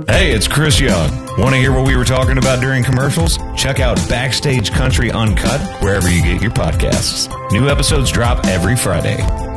Hey, it's Chris Young. Want to hear what we were talking about during commercials? Check out Backstage Country Uncut wherever you get your podcasts. New episodes drop every Friday.